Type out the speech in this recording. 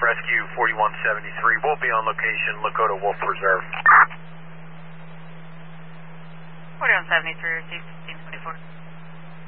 Rescue 4173. We'll be on location, Lakota Wolf Reserve. 4173, receive 1624.